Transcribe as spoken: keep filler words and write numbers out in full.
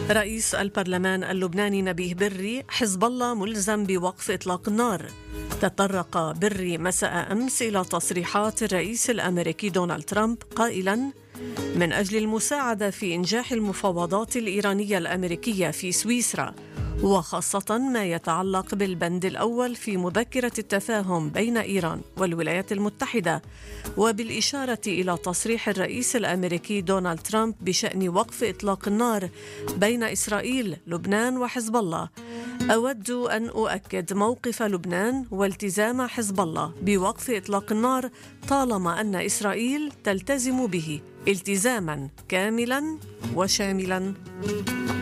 رئيس البرلمان اللبناني نبيه بري: حزب الله ملزم بوقف إطلاق النار. تطرق بري مساء أمس إلى تصريحات الرئيس الأمريكي دونالد ترامب قائلاً: من أجل المساعدة في إنجاح المفاوضات الإيرانية الأمريكية في سويسرا، وخاصة ما يتعلق بالبند الأول في مذكرة التفاهم بين إيران والولايات المتحدة، وبالإشارة إلى تصريح الرئيس الأمريكي دونالد ترامب بشأن وقف إطلاق النار بين إسرائيل، لبنان وحزب الله، أود أن أؤكد موقف لبنان والتزام حزب الله بوقف إطلاق النار طالما أن إسرائيل تلتزم به التزاما كاملا وشاملا.